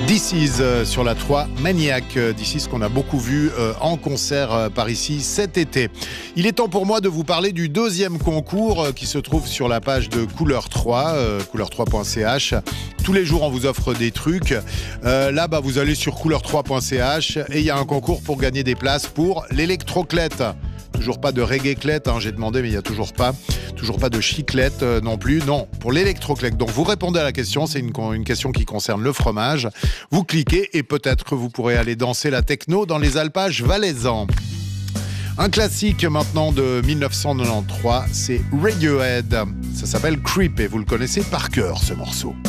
This Is sur la 3, Maniac. This Is qu'on a beaucoup vu en concert par ici cet été. Il est temps pour moi de vous parler du deuxième concours qui se trouve sur la page de Couleur 3, couleur3.ch. Tous les jours, on vous offre des trucs. Là, vous allez sur couleur3.ch et il y a un concours pour gagner des places pour l'électroclette. Toujours pas de reggae-clette, j'ai demandé, mais il n'y a toujours pas de chiclette non plus. Non, pour l'électroclette. Donc vous répondez à la question, c'est une question qui concerne le fromage. Vous cliquez et peut-être que vous pourrez aller danser la techno dans les alpages valaisans. Un classique maintenant de 1993, c'est Radiohead. Ça s'appelle Creep et vous le connaissez par cœur ce morceau.